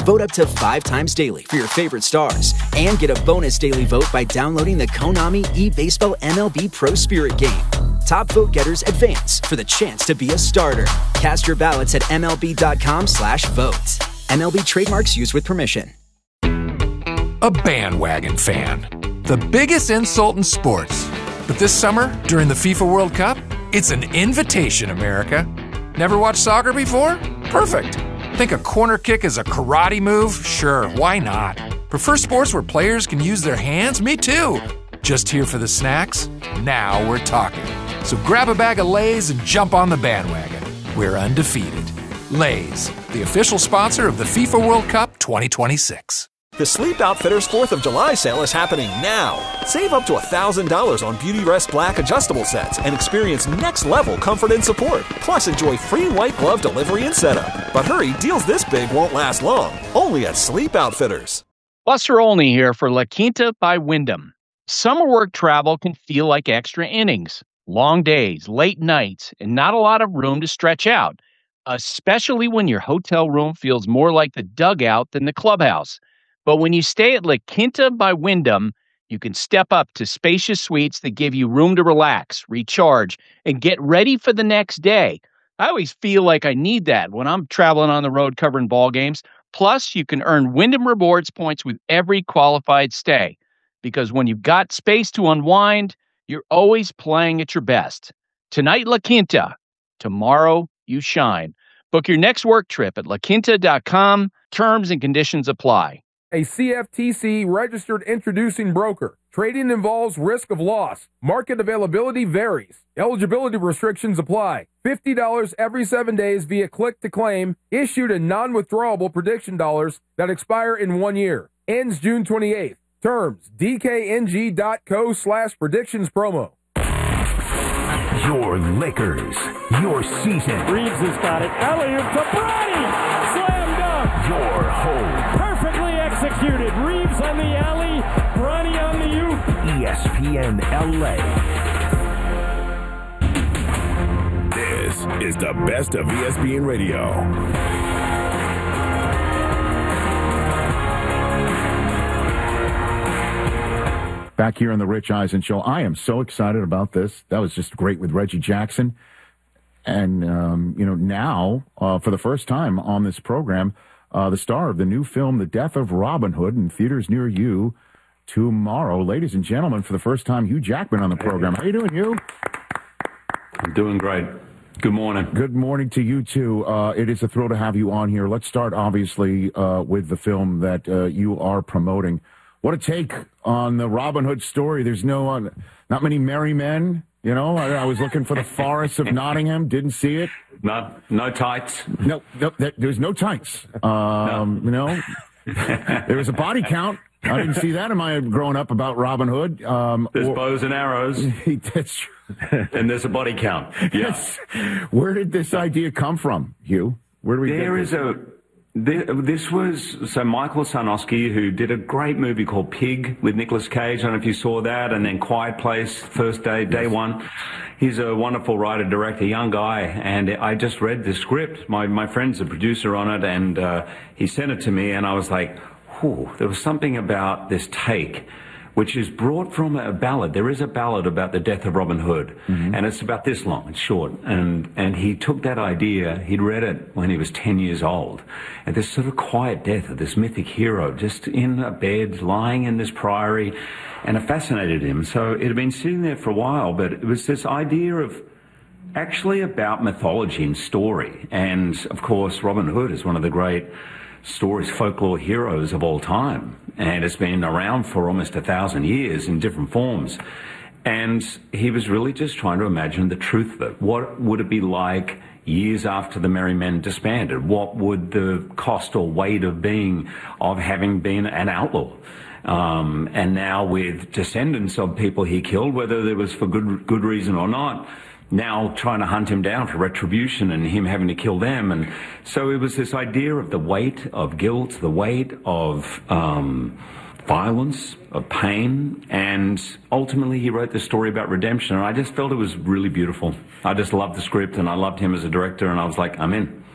Vote up to 5 times daily for your favorite stars and get a bonus daily vote by downloading the Konami eBaseball MLB Pro Spirit game. Top vote getters advance for the chance to be a starter. Cast your ballots at MLB.com/vote. MLB trademarks used with permission. A bandwagon fan. The biggest insult in sports. But this summer, during the FIFA World Cup, it's an invitation, America. Never watched soccer before? Perfect. Think a corner kick is a karate move? Sure, why not? Prefer sports where players can use their hands? Me too. Just here for the snacks? Now we're talking. So grab a bag of Lay's and jump on the bandwagon. We're undefeated. Lay's, the official sponsor of the FIFA World Cup 2026. The Sleep Outfitters 4th of July sale is happening now. Save up to $1,000 on Beautyrest Black adjustable sets and experience next-level comfort and support. Plus, enjoy free white glove delivery and setup. But hurry, deals this big won't last long. Only at Sleep Outfitters. Buster Olney here for La Quinta by Wyndham. Summer work travel can feel like extra innings. Long days, late nights, and not a lot of room to stretch out, especially when your hotel room feels more like the dugout than the clubhouse. But when you stay at La Quinta by Wyndham, you can step up to spacious suites that give you room to relax, recharge, and get ready for the next day. I always feel like I need that when I'm traveling on the road covering ball games. Plus, you can earn Wyndham Rewards points with every qualified stay. Because when you've got space to unwind, you're always playing at your best. Tonight, La Quinta. Tomorrow, you shine. Book your next work trip at laquinta.com. Terms and conditions apply. A CFTC registered introducing broker. Trading involves risk of loss. Market availability varies. Eligibility restrictions apply. $50 every 7 days via click to claim. Issued in non-withdrawable prediction dollars that expire in 1 year. Ends June 28th. Terms dkng.co/predictions promo. Your Lakers. Your season. Reeves has got it. Alley-oop to Bronny. Slam dunk. Your home. Perfectly executed. Reeves on the alley. Bronny on the oop. ESPN LA. This is the best of ESPN Radio. Back here on the Rich Eisen Show. I am so excited about this. That was just great with Reggie Jackson. And, now, for the first time on this program, the star of the new film, The Death of Robin Hood, in theaters near you tomorrow. Ladies and gentlemen, for the first time, Hugh Jackman on the program. How are you doing, Hugh? I'm doing great. Good morning. Good morning to you, too. It is a thrill to have you on here. Let's start, obviously, with the film that you are promoting. What a take on the Robin Hood story. There's not many merry men. You know, I was looking for the forests of Nottingham. Didn't see it. No tights. No, there's no tights. No. There was a body count. I didn't see that in my growing up about Robin Hood. There's bows and arrows. That's true. And there's a body count. Yes. Where did this idea come from, Hugh? Where do we get this? This was Michael Sarnowski, who did a great movie called Pig with Nicolas Cage. I don't know if you saw that. And then Quiet Place, first day one. He's a wonderful writer, director, young guy. And I just read the script. My friend's a producer on it, and he sent it to me. And I was like, there was something about this take, which is brought from a ballad. There is a ballad about the death of Robin Hood, and it's about this long. It's short, and he took that idea. He'd read it when he was 10 years old, and this sort of quiet death of this mythic hero, just in a bed, lying in this priory, and it fascinated him. So it had been sitting there for a while, but it was this idea of actually about mythology and story, and of course Robin Hood is one of the great stories, folklore heroes of all time, and it's been around for almost 1,000 years in different forms. And he was really just trying to imagine the truth of it. What would it be like years after the Merry Men disbanded? What would the cost or weight of having been an outlaw? And now with descendants of people he killed, whether it was for good reason or not, now trying to hunt him down for retribution and him having to kill them. And so it was this idea of the weight of guilt, the weight of violence, of pain, and ultimately he wrote the story about redemption. And I just felt it was really beautiful. I just loved the script, and I loved him as a director, and I was like, I'm in.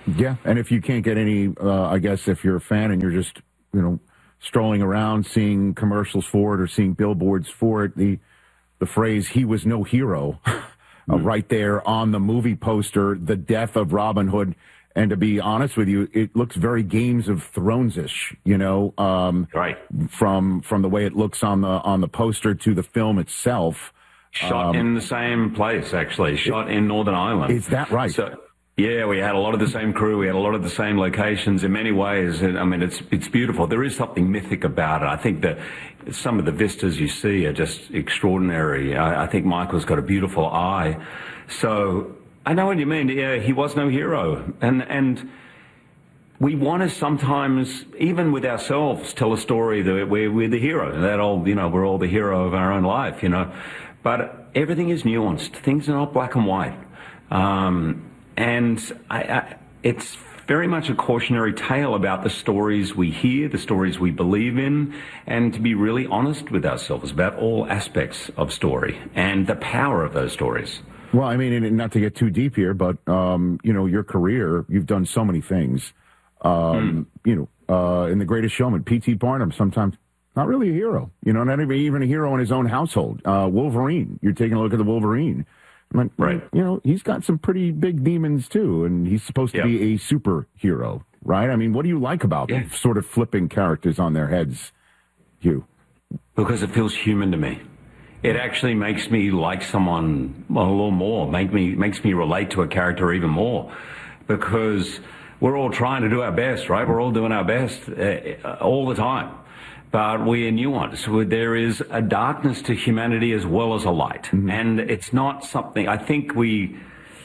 Yeah, and if you can't get any, I guess if you're a fan and you're just, strolling around seeing commercials for it or seeing billboards for it, the phrase "he was no hero" right there on the movie poster, the death of Robin Hood. And to be honest with you, it looks very Games of Thrones-ish, right? From the way it looks on the poster to the film itself. Shot in the same place, actually. Shot in Northern Ireland. Is that right? So, yeah, we had a lot of the same crew. We had a lot of the same locations. In many ways, I mean, it's beautiful. There is something mythic about it. I think that some of the vistas you see are just extraordinary. I think Michael's got a beautiful eye. So I know what you mean. Yeah, he was no hero. And we want to sometimes, even with ourselves, tell a story that we're the hero. That all, we're all the hero of our own life, But everything is nuanced. Things are not black and white. And it's very much a cautionary tale about the stories we hear, the stories we believe in, and to be really honest with ourselves about all aspects of story and the power of those stories. Well, I mean, and not to get too deep here, but, your career, you've done so many things. In The Greatest Showman, P.T. Barnum, sometimes not really a hero, not even a hero in his own household. Wolverine, you're taking a look at the Wolverine. Right. He's got some pretty big demons, too, and he's supposed to be a superhero, right? I mean, what do you like about sort of flipping characters on their heads, Hugh? Because it feels human to me. It actually makes me like someone a little more, makes me relate to a character even more, because we're all trying to do our best, right? We're all doing our best all the time. But we are nuanced. There is a darkness to humanity as well as a light. Mm-hmm. And it's not something, I think me,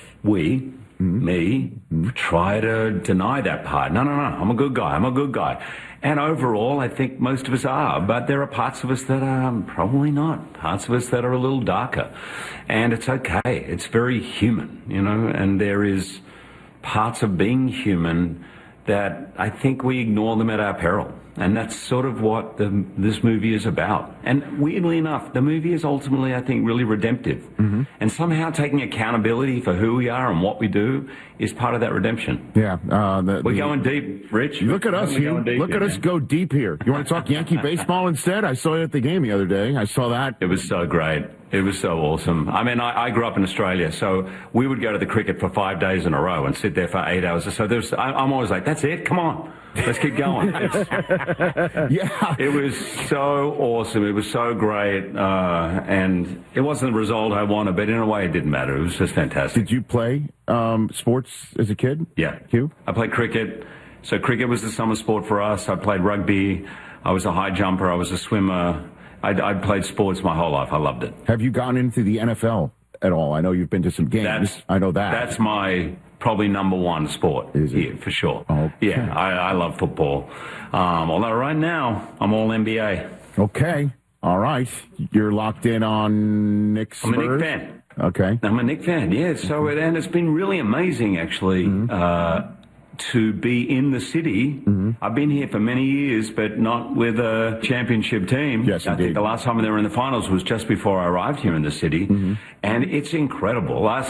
try to deny that part. No, I'm a good guy. And overall, I think most of us are. But there are parts of us that are probably not. Parts of us that are a little darker. And it's okay. It's very human, and there is parts of being human that I think we ignore them at our peril. And that's sort of what this movie is about. And weirdly enough, the movie is ultimately, I think, really redemptive. Mm-hmm. And somehow taking accountability for who we are and what we do is part of that redemption. Yeah. We're going deep, Rich. Look at us, Hugh. Look at us go deep here. You want to talk Yankee baseball instead? I saw you at the game the other day. I saw that. It was so great. It was so awesome. I mean, I grew up in Australia, so we would go to the cricket for 5 days in a row and sit there for 8 hours. So I'm always like, that's it? Come on. Let's keep going. Yeah. It was so awesome. It was so great. And it wasn't the result I wanted, but in a way it didn't matter. It was just fantastic. Did you play sports as a kid? Yeah. Hugh? I played cricket. So cricket was the summer sport for us. I played rugby. I was a high jumper. I was a swimmer. I played sports my whole life. I loved it. Have you gone into the NFL at all? I know you've been to some games. I know that. That's my probably number one sport here, for sure. Okay. Yeah, I love football. Although right now, I'm all NBA. Okay. All right. You're locked in on Knicks. I'm a Knicks fan. Okay. I'm a Knicks fan, yeah. So, and it's been really amazing, actually, to be in the city. Mm-hmm. I've been here for many years, but not with a championship team. Yes, I indeed. think the last time they were in the finals was just before I arrived here in the city. Mm-hmm. And it's incredible. I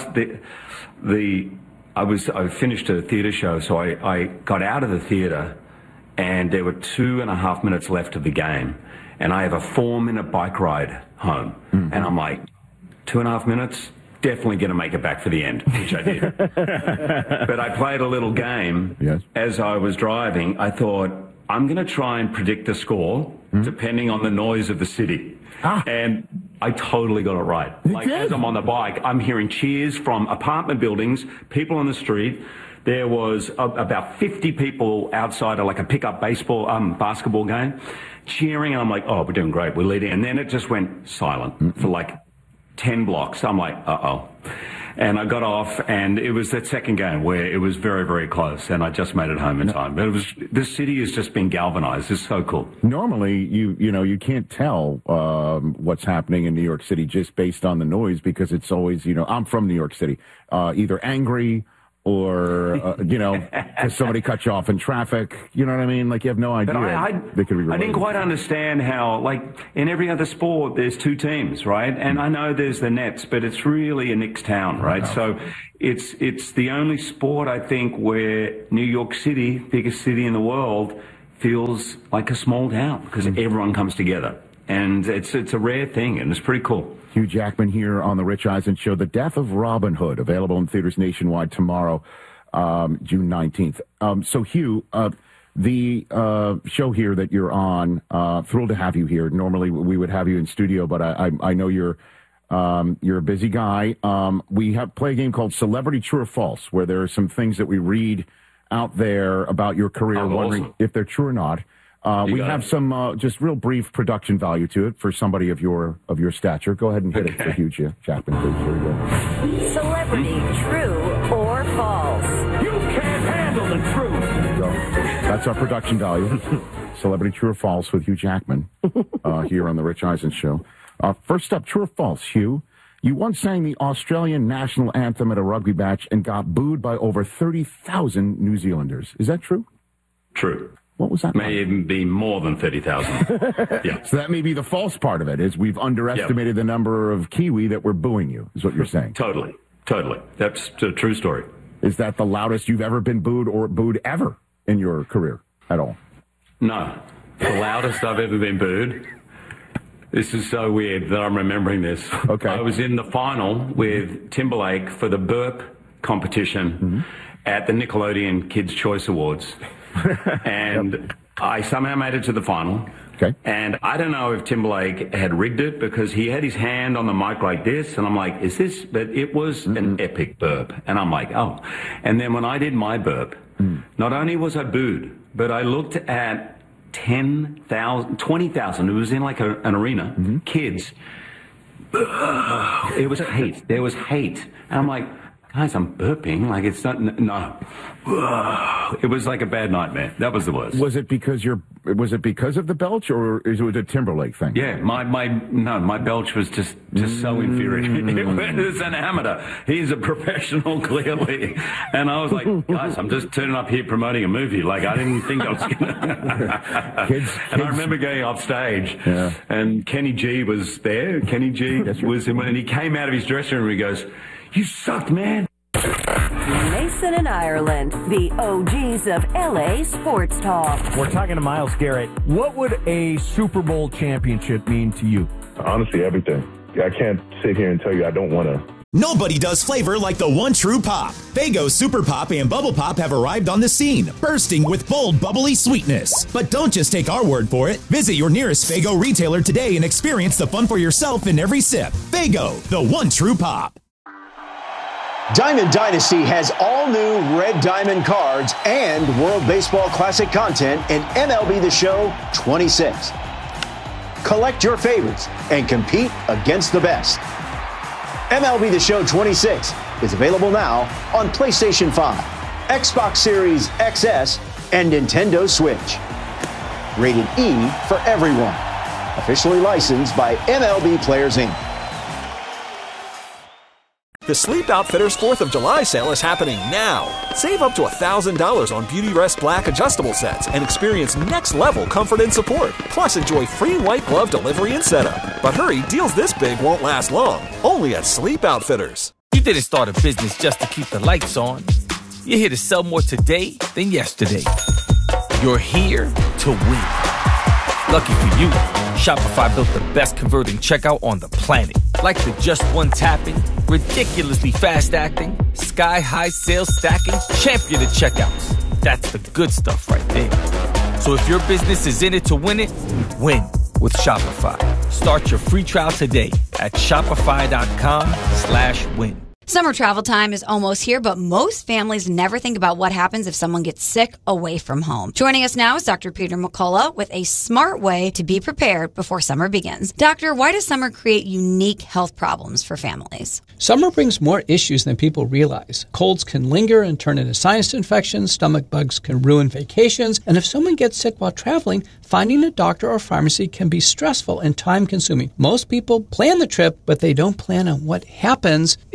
finished a theatre show, so I got out of the theatre, and there were 2.5 minutes left of the game, and I have a 4-minute bike ride home. Mm-hmm. And I'm like, 2.5 minutes? Definitely going to make it back for the end, which I did. But I played a little game. Yes. As I was driving. I thought, I'm going to try and predict the score depending on the noise of the city. And I totally got it right. As I'm on the bike, I'm hearing cheers from apartment buildings, people on the street. There was about 50 people outside of like a pickup basketball game cheering. And I'm like, oh, we're doing great. We're leading. And then it just went silent for like 10 blocks. I'm like, uh-oh. And I got off, and it was that second game where it was very, very close, and I just made it home in time. But this city has just been galvanized. It's so cool. Normally, you can't tell what's happening in New York City just based on the noise, because it's always, I'm from New York City, either angry or, because somebody cut you off in traffic. You know what I mean? Like, you have no idea. They could be related. I didn't quite understand how, like, in every other sport, there's two teams, right? And I know there's the Nets, but it's really a Knicks town, right? So it's the only sport, I think, where New York City, biggest city in the world, feels like a small town because everyone comes together. And it's a rare thing, and it's pretty cool. Hugh Jackman here on The Rich Eisen Show. The Death of Robin Hood, available in theaters nationwide tomorrow, June 19th. So, Hugh, the show here that you're on, thrilled to have you here. Normally we would have you in studio, but I know you're a busy guy. We play a game called Celebrity True or False, where there are some things that we read out there about your career, wondering if they're true or not. We have some just real brief production value to it for somebody of your stature. Go ahead and hit it for Hugh Jackman, please. Here we go. Celebrity True or False? You can't handle the truth. So, that's our production value. Celebrity True or False with Hugh Jackman here on The Rich Eisen Show. First up, true or false, Hugh? You once sang the Australian national anthem at a rugby match and got booed by over 30,000 New Zealanders. Is that true? True. What was that? May even be more than 30,000. Yeah. So that may be the false part of it, is we've underestimated the number of Kiwi that were booing you, is what you're saying. Totally. That's a true story. Is that the loudest you've ever been booed or booed ever in your career at all? No. The loudest I've ever been booed. This is so weird that I'm remembering this. Okay. I was in the final with Timberlake for the burp competition at the Nickelodeon Kids' Choice Awards. And I somehow made it to the final. Okay. And I don't know if Timberlake had rigged it because he had his hand on the mic like this. And I'm like, is this? But it was an epic burp. And I'm like, oh. And then when I did my burp, not only was I booed, but I looked at 10,000, 20,000. It was in like an arena. Kids. It was hate. There was hate. And I'm like, guys, I'm burping. Like, it's not, no. It was like a bad nightmare. That was the worst. Was it because of the belch, or is it a Timberlake thing? Yeah, my belch was just so infuriating. It was an amateur. He's a professional, clearly. And I was like, guys, I'm just turning up here promoting a movie. Like, I didn't think I was gonna. Kids. And I remember going off stage, and Kenny G was there. Kenny G was him, and he came out of his dressing room and he goes, "You sucked, man." Mason and Ireland, the OGs of LA Sports Talk. We're talking to Myles Garrett. What would a Super Bowl championship mean to you? Honestly, everything. I can't sit here and tell you I don't want to. Nobody does flavor like the one true pop. Faygo Super Pop and Bubble Pop have arrived on the scene, bursting with bold, bubbly sweetness. But don't just take our word for it. Visit your nearest Faygo retailer today and experience the fun for yourself in every sip. Faygo, the one true pop. Diamond Dynasty has all new Red Diamond cards and World Baseball Classic content in MLB The Show 26. Collect your favorites and compete against the best. MLB The Show 26 is available now on PlayStation 5, Xbox Series XS, and Nintendo Switch. Rated E for everyone. Officially licensed by MLB Players, Inc. The Sleep Outfitters 4th of July sale is happening now. Save up to $1,000 on Beautyrest Black adjustable sets and experience next-level comfort and support. Plus, enjoy free white glove delivery and setup. But hurry, deals this big won't last long. Only at Sleep Outfitters. You didn't start a business just to keep the lights on. You're here to sell more today than yesterday. You're here to win. Lucky for you, Shopify built the best converting checkout on the planet. Like the just one tapping, ridiculously fast acting, sky-high sales stacking, champion of checkouts. That's the good stuff right there. So if your business is in it to win it, win with Shopify. Start your free trial today at shopify.com/win. Summer travel time is almost here, but most families never think about what happens if someone gets sick away from home. Joining us now is Dr. Peter McCullough with a smart way to be prepared before summer begins. Doctor, why does summer create unique health problems for families? Summer brings more issues than people realize. Colds can linger and turn into sinus infections, stomach bugs can ruin vacations, and if someone gets sick while traveling, finding a doctor or pharmacy can be stressful and time-consuming. Most people plan the trip, but they don't plan on what happens if they wake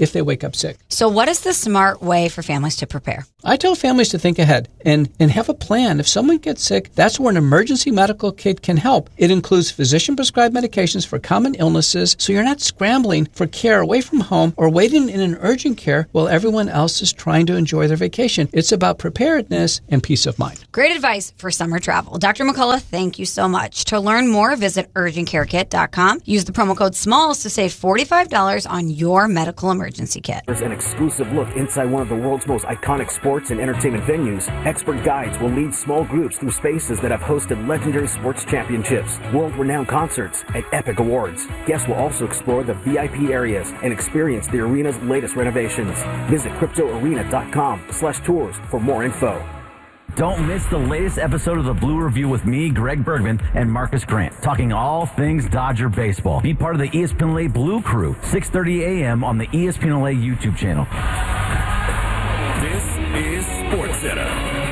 wake up sick. So what is the smart way for families to prepare? I tell families to think ahead and have a plan. If someone gets sick, that's where an emergency medical kit can help. It includes physician-prescribed medications for common illnesses, so you're not scrambling for care away from home or waiting in an urgent care while everyone else is trying to enjoy their vacation. It's about preparedness and peace of mind. Great advice for summer travel. Dr. McCullough, thank you so much. To learn more, visit urgentcarekit.com. Use the promo code SMALLS to save $45 on your medical emergency kit. There's an exclusive look inside one of the world's most iconic sports and entertainment venues. Expert guides will lead small groups through spaces that have hosted legendary sports championships, world-renowned concerts, and epic awards. Guests will also explore the VIP areas and experience the arena's latest renovations. Visit cryptoarena.com/tours for more info. Don't miss the latest episode of the Blue Review with me, Greg Bergman, and Marcus Grant, talking all things Dodger baseball. Be part of the ESPN LA Blue Crew, 6:30 a.m. on the ESPN LA YouTube channel. This is SportsCenter.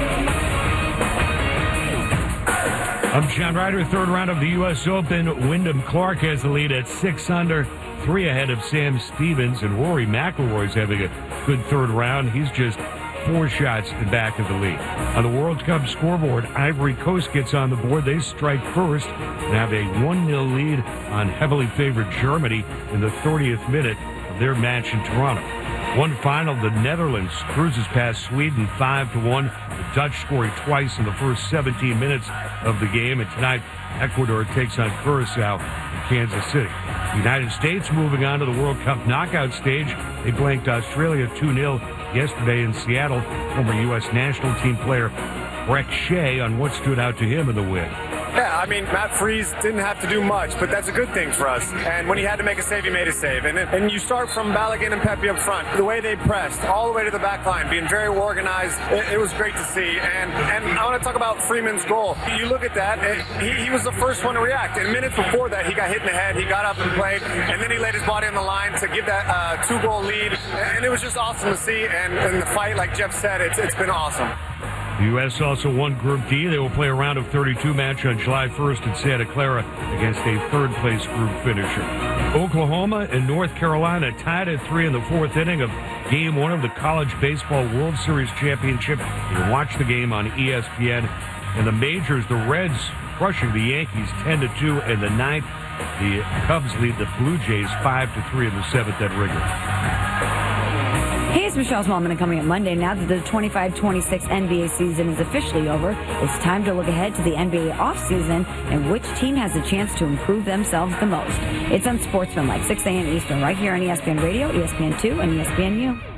I'm John Ryder, third round of the U.S. Open. Wyndham Clark has the lead at 6 under, 3 ahead of Sam Stevens, and Rory McIlroy's having a good third round. He's just 4 shots back of the lead. On the World Cup scoreboard, Ivory Coast gets on the board. They strike first and have a 1-0 lead on heavily favored Germany in the 30th minute of their match in Toronto. One final, the Netherlands cruises past Sweden 5-1. The Dutch scoring twice in the first 17 minutes of the game. And tonight, Ecuador takes on Curaçao in Kansas City. The United States moving on to the World Cup knockout stage. They blanked Australia 2-0 yesterday in Seattle. Former U.S. national team player Brek Shea on what stood out to him in the win. Yeah, I mean, Matt Freese didn't have to do much, but that's a good thing for us. And when he had to make a save, he made a save. And you start from Balogun and Pepe up front. The way they pressed, all the way to the back line, being very organized, it was great to see. And I want to talk about Freeman's goal. You look at that, he was the first one to react. And minutes before that, he got hit in the head, he got up and played, and then he laid his body on the line to give that 2-goal lead. And it was just awesome to see. And the fight, like Jeff said, it's been awesome. The U.S. also won Group D. They will play a round of 32 match on July 1st in Santa Clara against a third-place group finisher. Oklahoma and North Carolina tied at 3 in the 4th inning of Game 1 of the College Baseball World Series Championship. You can watch the game on ESPN. And the majors, the Reds crushing the Yankees 10-2 in the 9th. The Cubs lead the Blue Jays 5-3 in the 7th at Wrigley. Hey, it's Michelle Smallman, and coming up Monday, now that the 25-26 NBA season is officially over, it's time to look ahead to the NBA offseason and which team has a chance to improve themselves the most. It's Unsportsmanlike, 6 a.m. Eastern, right here on ESPN Radio, ESPN2, and ESPNU.